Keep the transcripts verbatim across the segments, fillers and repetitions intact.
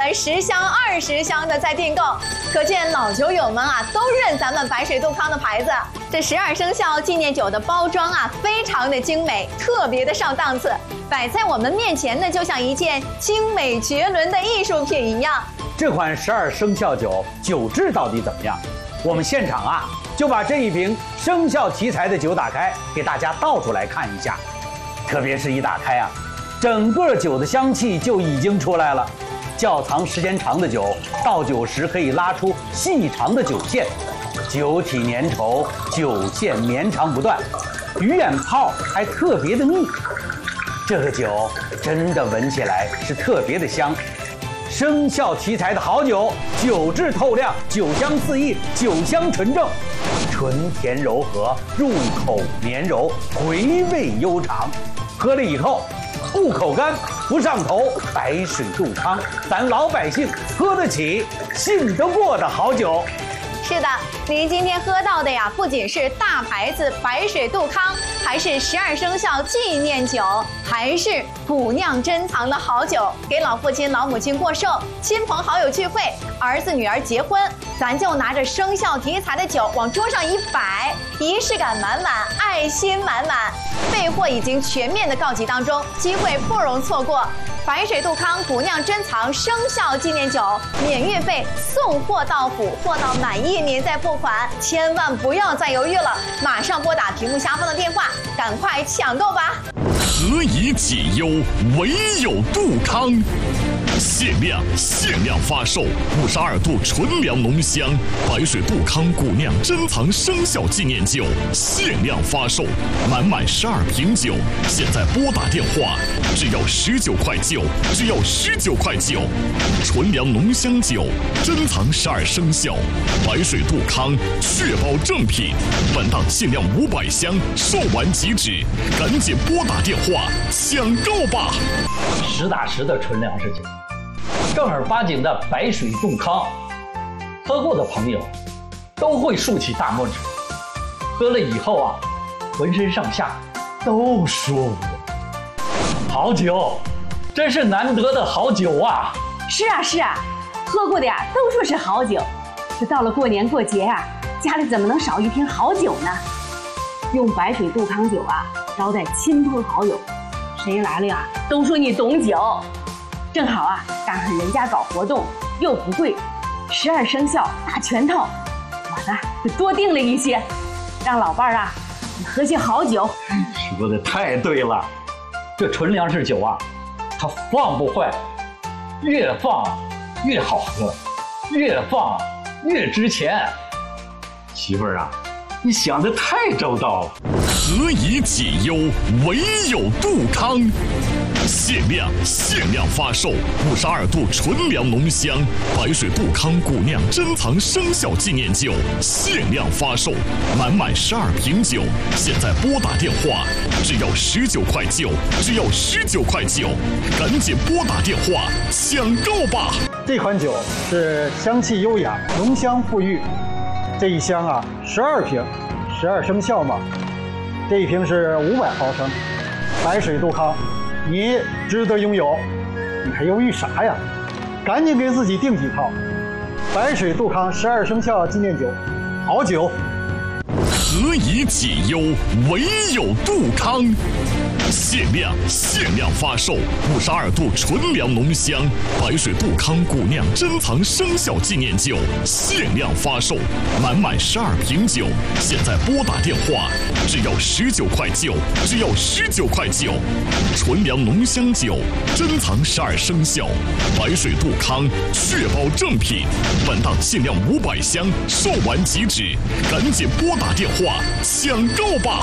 来十箱、二十箱的在订购，可见老酒友们啊都认咱们白水杜康的牌子。这十二生肖纪念酒的包装啊，非常的精美，特别的上档次，摆在我们面前呢，就像一件精美绝伦的艺术品一样。 这款十二生肖酒酒质到底怎么样？我们现场啊就把这一瓶生肖题材的酒打开，给大家倒出来看一下。特别是一打开啊，整个酒的香气就已经出来了。窖藏时间长的酒，倒酒时可以拉出细长的酒线，酒体粘稠，酒线绵长不断，鱼眼泡还特别的密。这个酒真的闻起来是特别的香。生肖题材的好酒，酒质透亮，酒香四溢，酒香纯正，醇甜柔和，入口绵柔，回味悠长。喝了以后不口干不上头，白水杜康，咱老百姓喝得起信得过的好酒。 是的，您今天喝到的呀，不仅是大牌子白水杜康，还是十二生肖纪念酒，还是古酿珍藏的好酒。给老父亲、老母亲过寿，亲朋好友聚会，儿子女儿结婚，咱就拿着生肖题材的酒往桌上一摆，仪式感满满，爱心满满。备货已经全面的告急当中，机会不容错过。白水杜康古酿珍藏生肖纪念酒，免运费，送货到府，货到满意您再付款，千万不要再犹豫了，马上拨打屏幕下方的电话，赶快抢购吧！ 何以解忧，唯有杜康。限量限量发售五十二度纯粮浓香白水杜康古酿珍藏生肖纪念酒，限量发售，满满十二瓶酒，现在拨打电话，只要十九块九，只要十九块九。纯粮浓香酒，珍藏十二生肖，白水杜康，确保正品。本档限量五百箱，售完即止，赶紧拨打电话抢购吧！ 实打实的纯粮食酒，正儿八经的白水杜康，喝过的朋友都会竖起大拇指，喝了以后啊，浑身上下都舒服。好酒，真是难得的好酒啊！ 是啊是啊，喝过的呀都说是好酒，这到了过年过节啊，家里怎么能少一瓶好酒呢？用白水杜康酒啊招待亲朋好友，谁来了呀都说你懂酒。正好啊，赶上人家搞活动又不贵，十二生肖大全套，我呢就多订了一些，让老伴儿啊喝些好酒。 说的太对了，这纯粮食酒啊，它放不坏，越放越好喝，越放越值钱。媳妇儿啊，你想得太周到了。 何以解忧，唯有杜康。限量限量发售五十二度纯粮浓香白水杜康古酿珍藏生肖纪念酒，限量发售，满满十二瓶酒，现在拨打电话，只要十九块九，只要十九块九，赶紧拨打电话抢购吧！ 这款酒是香气优雅，浓香馥郁。这一箱啊，十二瓶，十二生肖嘛。这一瓶是五百毫升，白水杜康，你值得拥有，你还犹豫啥呀？赶紧给自己订几套。白水杜康十二生肖纪念酒，好酒。 何以解忧，唯有杜康。限量限量发售五十二度纯粮浓香白水杜康古酿珍藏生肖纪念酒，限量发售，满满十二瓶酒，现在拨打电话，只要十九块九，只要十九块九。纯粮浓香酒，珍藏十二生肖，白水杜康，确保正品。本档限量五百箱，售完即止，赶紧拨打电话抢购吧！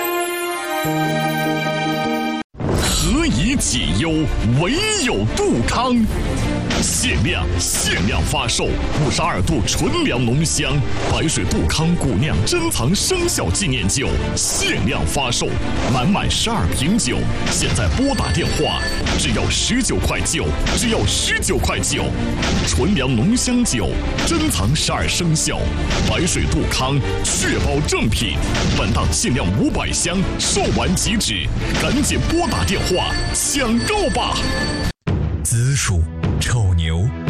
何以解忧，唯有杜康。限量限量发售五十二度纯粮浓香白水杜康古酿珍藏生肖纪念酒，限量发售，满满十二瓶酒，现在拨打电话，只要十九块九，只要十九块九。纯粮浓香酒，珍藏十二生肖，白水杜康，确保正品。本档限量五百箱，售完即止，赶紧拨打电话抢购吧！ 子鼠、丑牛、